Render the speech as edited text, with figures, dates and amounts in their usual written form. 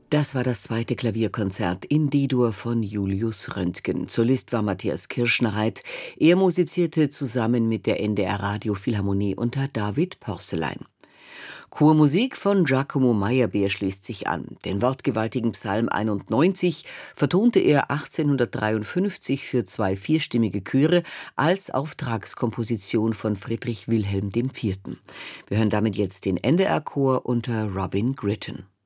Das war das zweite Klavierkonzert in D-Dur von Julius Röntgen. Solist war Matthias Kirschnereit. Er musizierte zusammen mit der NDR Radiophilharmonie unter David Pörßelein. Chormusik von Giacomo Meyerbeer schließt sich an. Den wortgewaltigen Psalm 91 vertonte er 1853 für zwei vierstimmige Chöre als Auftragskomposition von Friedrich Wilhelm IV. Wir hören damit jetzt den NDR-Chor unter Robin Gritton.